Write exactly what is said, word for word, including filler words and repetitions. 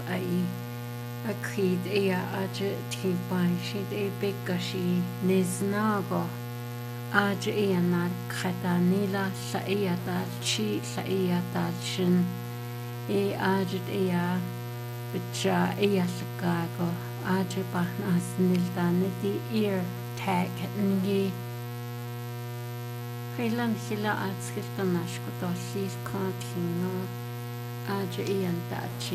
ai a cyd ea aja ti bai sydd e bega si neznago aja ea nar chada nila la ea dal chi la ea dal shin e aja ea bitcha ea lagago aja bahn as nildane di ear tag ngi Kailan sila at skilta nashko to sis kontlino aja ea dachi